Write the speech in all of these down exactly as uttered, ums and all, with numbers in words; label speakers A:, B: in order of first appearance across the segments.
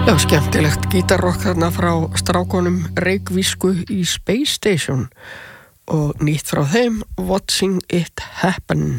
A: Já, skemmtilegt gítarrock þarna frá strákonum Reykvísku í Space Station og nýtt frá þeim Watching It Happen.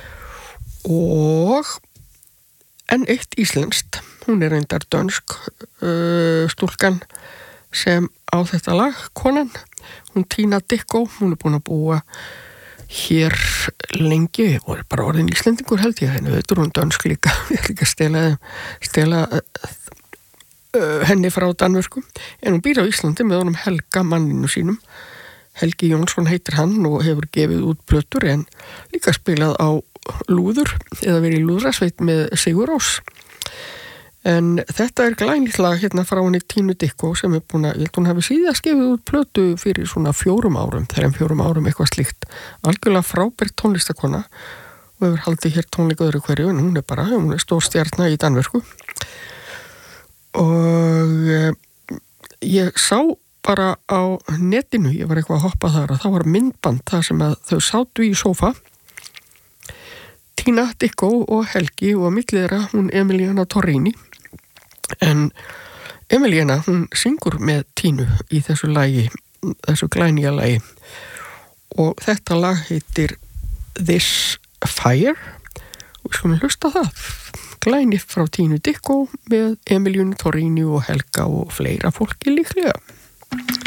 A: Og en eitt íslenskt, hún er reyndar dönsk uh, stúlkan sem á þetta lag, konan, hún Tina Dickow, hún er búin að búa hér lengi og er bara orðin íslendingur held ég, henni veitur hún dönsk líka, ég er líka að stela, stela uh, henni frá Danmörku, en hún býr á Íslandi með honum Helga manninu sínum. Helgi Jónsson heitir hann og hefur gefið út plötur en líka spilað á lúður eða verið í lúðrasveit með Sigur Rós. En þetta er glænýtt lag hérna frá henni Tínu Dickow sem er búin að, ég held hún hafi síðast gefið út plötu fyrir svona fjórum árum, þegar fjórum árum eitthvað slíkt. Algjörlega frábært tónlistakona og hefur haldið hér tónleika öðru hverju en hún er bara, hún er stór stjarna í Danmörku. Og eh, ég sá bara á netinu, ég var eitthvað að hoppa þar og það var myndband þar sem að þau sátu í sófa Tina Dickow og Helgi og að milli þeirra hún Emiliana Torrini en Emiliana hún syngur með Tínu í þessu lagi, þessu glænýja lagi og þetta lag heitir This Fire og við skulum hlusta það glænýtt frá Tínu Dickow með Emiliana Torrini og Helga og fleira fólki líklega.